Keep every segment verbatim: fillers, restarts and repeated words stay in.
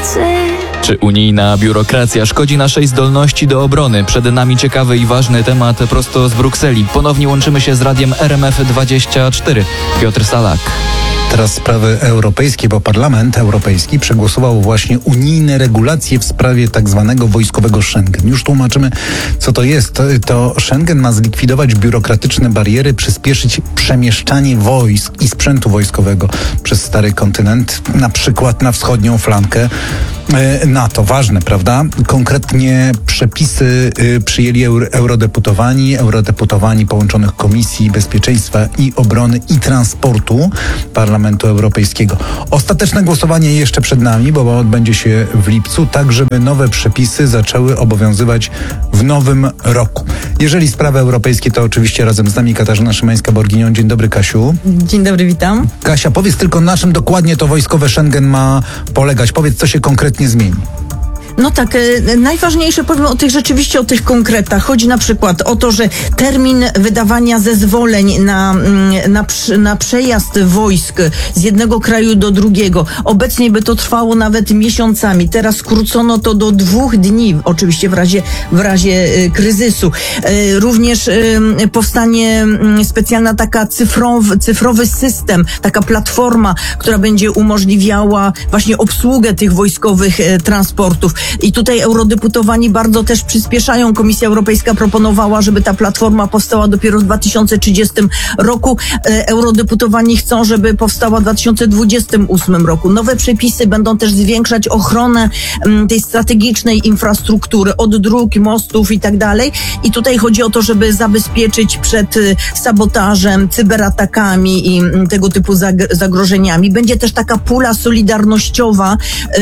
Czy unijna biurokracja szkodzi naszej zdolności do obrony? Przed nami ciekawy i ważny temat prosto z Brukseli. Ponownie łączymy się z radiem R M F dwadzieścia cztery. Piotr Salak. Teraz sprawy europejskie, bo Parlament Europejski przegłosował właśnie unijne regulacje w sprawie tak zwanego wojskowego Schengen. Już tłumaczymy, co to jest. To, to Schengen ma zlikwidować biurokratyczne bariery, przyspieszyć przemieszczanie wojsk i sprzętu wojskowego przez stary kontynent, na przykład na wschodnią flankę NATO. Ważne, prawda? Konkretnie przepisy przyjęli eurodeputowani, eurodeputowani połączonych Komisji Bezpieczeństwa i Obrony i Transportu Parlamentu Europejskiego. Ostateczne głosowanie jeszcze przed nami, bo odbędzie się w lipcu, tak żeby nowe przepisy zaczęły obowiązywać w nowym roku. Jeżeli sprawy europejskie, to oczywiście razem z nami Katarzyna Szymańska-Borginią. Dzień dobry, Kasiu. Dzień dobry, witam. Kasia, powiedz tylko, na czym dokładnie to wojskowe Schengen ma polegać? Powiedz, co się konkretnie zmieni. No tak, e, najważniejsze powiem o tych rzeczywiście, o tych konkretach. Chodzi na przykład o to, że termin wydawania zezwoleń na, na, na przejazd wojsk z jednego kraju do drugiego. Obecnie by to trwało nawet miesiącami. Teraz skrócono to do dwóch dni, oczywiście w razie, w razie e, kryzysu. E, również e, powstanie specjalna taka cyfrowy, cyfrowy system, taka platforma, która będzie umożliwiała właśnie obsługę tych wojskowych e, transportów. I tutaj eurodeputowani bardzo też przyspieszają. Komisja Europejska proponowała, żeby ta platforma powstała dopiero w dwa tysiące trzydziestym roku. Eurodeputowani chcą, żeby powstała w dwa tysiące dwudziestym ósmym roku. Nowe przepisy będą też zwiększać ochronę tej strategicznej infrastruktury od dróg, mostów i tak dalej. I tutaj chodzi o to, żeby zabezpieczyć przed sabotażem, cyberatakami i tego typu zagrożeniami. Będzie też taka pula solidarnościowa.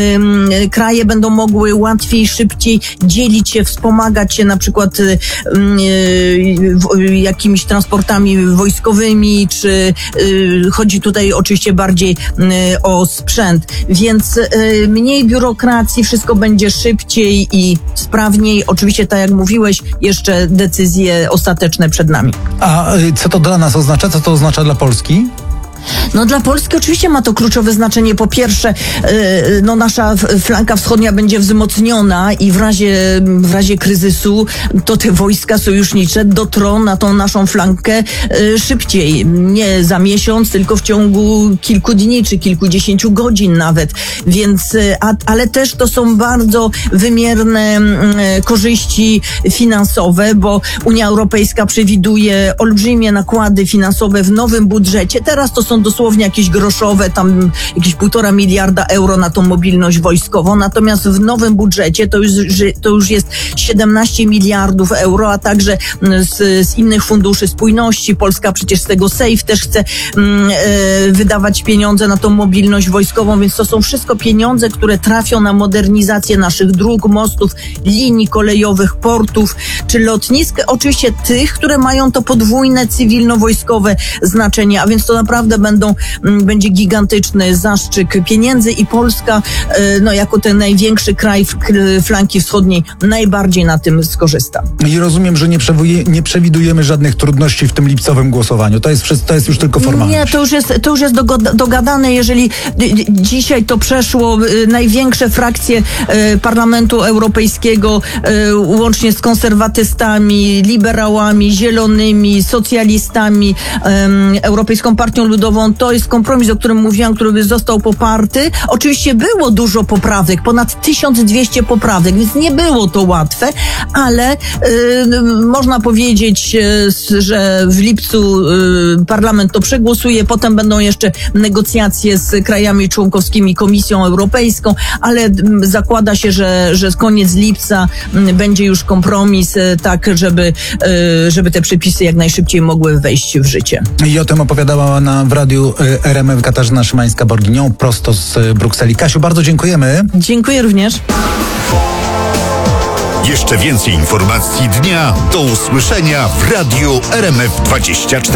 Kraje będą mogły łatwiej, szybciej dzielić się, wspomagać się na przykład y, y, jakimiś transportami wojskowymi, czy y, chodzi tutaj oczywiście bardziej y, o sprzęt. Więc y, mniej biurokracji, wszystko będzie szybciej i sprawniej. Oczywiście, tak jak mówiłeś, jeszcze decyzje ostateczne przed nami. A y, co to dla nas oznacza? Co to oznacza dla Polski? No dla Polski oczywiście ma to kluczowe znaczenie. Po pierwsze, yy, no nasza flanka wschodnia będzie wzmocniona i w razie, w razie kryzysu to te wojska sojusznicze dotrą na tą naszą flankę yy, szybciej. Nie za miesiąc, tylko w ciągu kilku dni czy kilkudziesięciu godzin nawet. Więc, yy, a, ale też to są bardzo wymierne yy, korzyści finansowe, bo Unia Europejska przewiduje olbrzymie nakłady finansowe w nowym budżecie. Teraz to są są dosłownie jakieś groszowe, tam jakieś półtora miliarda euro na tą mobilność wojskową, natomiast w nowym budżecie to już, to już jest siedemnaście miliardów euro, a także z, z innych funduszy spójności. Polska przecież z tego SAFE też chce mm, e, wydawać pieniądze na tą mobilność wojskową, więc to są wszystko pieniądze, które trafią na modernizację naszych dróg, mostów, linii kolejowych, portów czy lotnisk. Oczywiście tych, które mają to podwójne cywilno-wojskowe znaczenie, a więc to naprawdę będą, będzie gigantyczny zastrzyk pieniędzy i Polska, no jako ten największy kraj flanki wschodniej, najbardziej na tym skorzysta. I rozumiem, że nie, przewuje, nie przewidujemy żadnych trudności w tym lipcowym głosowaniu. To jest, to jest już tylko formalność. Nie, to już jest, to już jest dogadane. Jeżeli dzisiaj to przeszło, największe frakcje Parlamentu Europejskiego, łącznie z konserwatystami, liberałami, zielonymi, socjalistami, Europejską Partią Ludową, to jest kompromis, o którym mówiłam, który by został poparty. Oczywiście było dużo poprawek, ponad tysiąc dwieście poprawek, więc nie było to łatwe, ale y, można powiedzieć, y, że w lipcu y, parlament to przegłosuje, potem będą jeszcze negocjacje z krajami członkowskimi, Komisją Europejską, ale y, zakłada się, że, że koniec lipca y, będzie już kompromis, y, tak, żeby, y, żeby te przepisy jak najszybciej mogły wejść w życie. I o tym opowiadała na w radiu R M F Katarzyna Szymańska-Borginią prosto z Brukseli. Kasiu, bardzo dziękujemy. Dziękuję również. Jeszcze więcej informacji dnia do usłyszenia w radiu R M F dwadzieścia cztery.